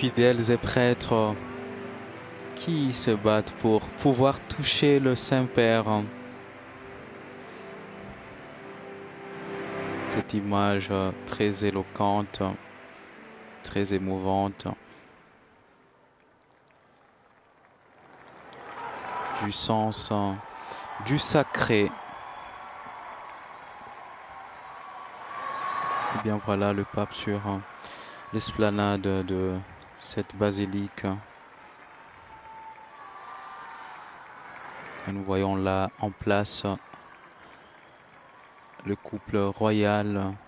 fidèles et prêtres qui se battent pour pouvoir toucher le Saint-Père. Cette image très éloquente, très émouvante, du sens du sacré. Et bien voilà le pape sur l'esplanade de cette basilique. Et nous voyons là en place le couple royal